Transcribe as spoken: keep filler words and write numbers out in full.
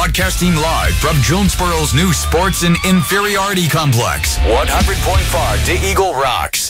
broadcasting live from Jonesboro's new Sports and Inferiority Complex. one hundred point five to Eagle Rocks.